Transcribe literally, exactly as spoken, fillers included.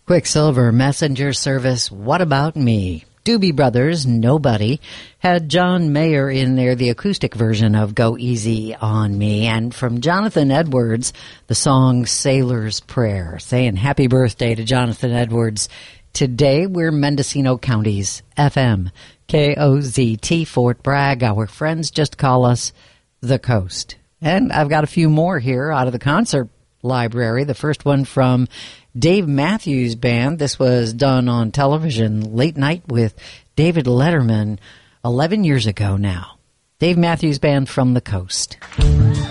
Quicksilver Messenger Service, What About Me? Doobie Brothers, Nobody, had John Mayer in there, the acoustic version of Go Easy on Me. And from Jonathan Edwards, the song Sailor's Prayer, saying happy birthday to Jonathan Edwards. Today, we're Mendocino County's F M, K O Z T, Fort Bragg. Our friends just call us The Coast. And I've got a few more here out of the concert library. The first one from Dave Matthews Band. This was done on television late night with David Letterman eleven years ago now. Dave Matthews Band from the Coast.